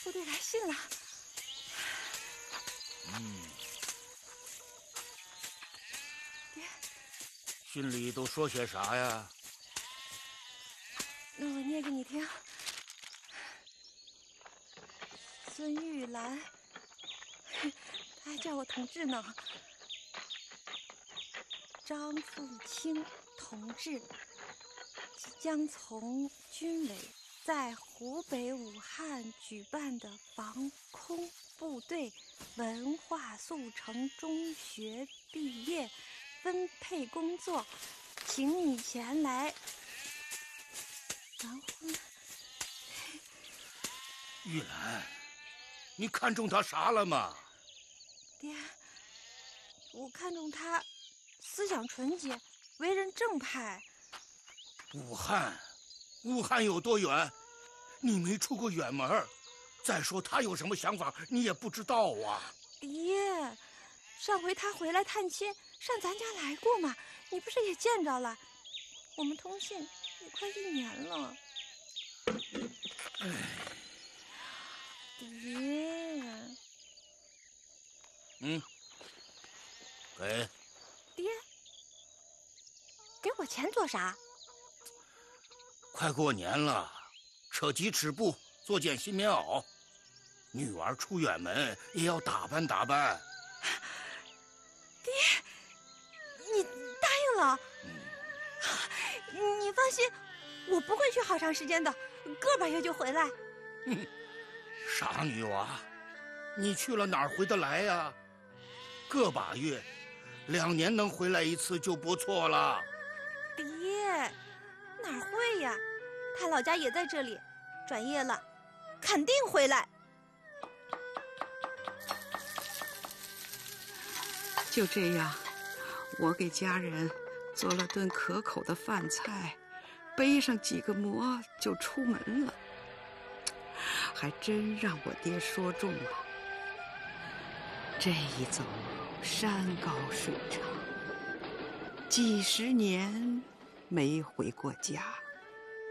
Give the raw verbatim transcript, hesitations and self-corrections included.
部队来信了。 嗯， 爹， 信里都说些啥呀？ 那我念给你听。孙玉兰，他还叫我同志呢。张凤清同志即将从军委在湖北武汉举办的防空部队文化速成中学毕业分配工作，请你前来。然后呢？ 玉兰，你看中他啥了吗？ 爹，我看中他思想纯洁，为人正派。 武汉，武汉有多远？你没出过远门。再说他有什么想法，你也不知道啊。 爹，上回他回来探亲，上咱家来过嘛，你不是也见着了？我们通信也快一年了。 哎， 爹， 嗯，给。 爹，给我钱做啥？ 快过年了，扯鸡吃布，做件新棉袄。女儿出远门也要打扮打扮。 爹，你答应了？ 嗯， 你放心，我不会去好长时间的，个把月就回来。 嗯，傻女娃，你去了哪儿回得来呀？个把月，两年能回来一次就不错了。 爹，哪儿会呀？他老家也在这里，转业了，肯定回来。 就这样，我给家人做了顿可口的饭菜，背上几个馍就出门了。还真让我爹说中了。这一走，山高水长，几十年没回过家。